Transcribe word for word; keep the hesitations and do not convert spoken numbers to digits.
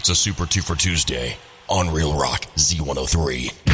It's a Super two for Tuesday on Real Rock Z one oh three.